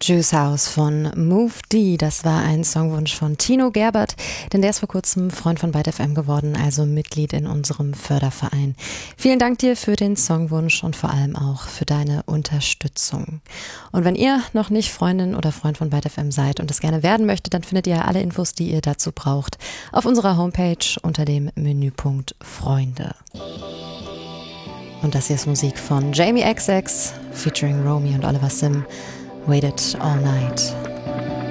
Juice House von Move D, das war ein Songwunsch von Tino Gerbert, denn der ist vor kurzem Freund von Byte FM geworden, also Mitglied in unserem Förderverein. Vielen Dank dir für den Songwunsch und vor allem auch für deine Unterstützung. Und wenn ihr noch nicht Freundin oder Freund von Byte FM seid und es gerne werden möchtet, dann findet ihr alle Infos, die ihr dazu braucht, auf unserer Homepage unter dem Menüpunkt Freunde. Und das hier ist Musik von Jamie XX featuring Romy und Oliver Sim. Waited all night.